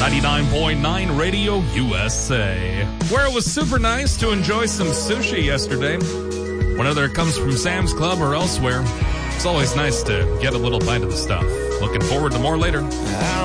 99.9 Radio USA, where it was super nice to enjoy some sushi yesterday. Whether it comes from Sam's Club or elsewhere, it's always nice to get a little bite of the stuff. Looking forward to more later.